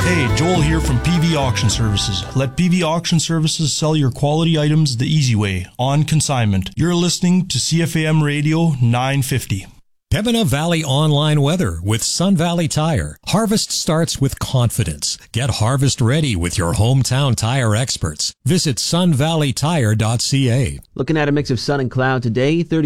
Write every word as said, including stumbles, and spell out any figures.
Hey, Joel here from P V Auction Services. Let P V Auction Services sell your quality items the easy way, on consignment. You're listening to C F A M Radio nine fifty. Pembina Valley Online Weather with Sun Valley Tire. Harvest starts with confidence. Get harvest ready with your hometown tire experts. Visit sun valley tire dot c a. Looking at a mix of sun and cloud today, thirty